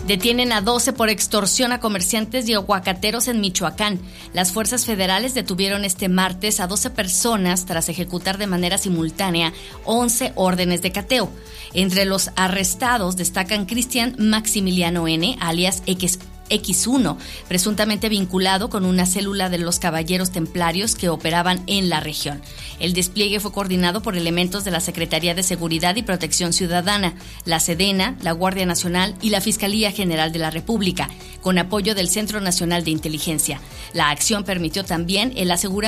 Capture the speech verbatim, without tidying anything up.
Detienen a doce por extorsión a comerciantes y aguacateros en Michoacán. Las fuerzas federales detuvieron este martes a doce personas tras ejecutar de manera simultánea once órdenes de cateo. Entre los arrestados destacan Cristian Maximiliano N., alias X. equis uno, presuntamente vinculado con una célula de los Caballeros Templarios que operaban en la región. El despliegue fue coordinado por elementos de la Secretaría de Seguridad y Protección Ciudadana, la Sedena, la Guardia Nacional y la Fiscalía General de la República, con apoyo del Centro Nacional de Inteligencia. La acción permitió también el aseguramiento